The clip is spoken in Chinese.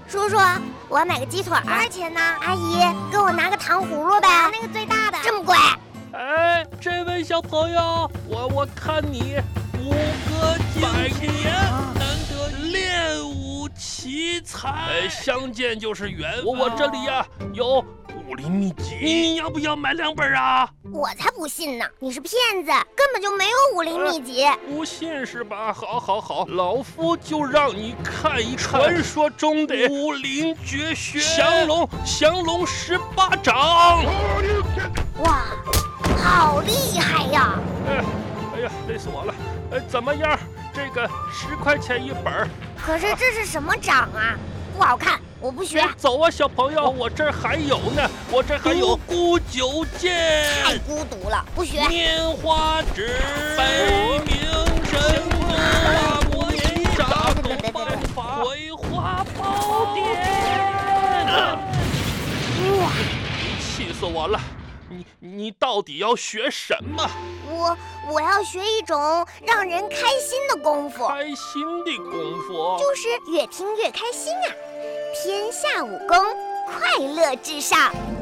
叔叔，我要买个鸡腿，多少钱呢？阿姨，给我拿个糖葫芦呗，那个最大的，这么贵？ 哎，这位小朋友，我看你5个100年难得练武奇才，相见就是缘。我这里呀有武林秘籍，你要不要买2本啊？ 我才不信呢！你是骗子，根本就没有武林秘籍。 不信是吧？好，老夫就让你看一看传说中的武林绝学——降龙18掌。 哇，好厉害呀！ 哎呀，累死我了！怎么样？这个10块钱1本。 可是这是什么掌啊？不好看，我不学。 走啊，小朋友，我这儿还有呢，我这还有独孤9剑。 太孤独了，不学。 拈花指，北冥神功，大魔一掌，办法，葵花宝典。 哇！ 气死我了！你到底要学什么？ 我要学一种让人开心的功夫。 开心的功夫就是越听越开心啊！天下武功，快乐至上。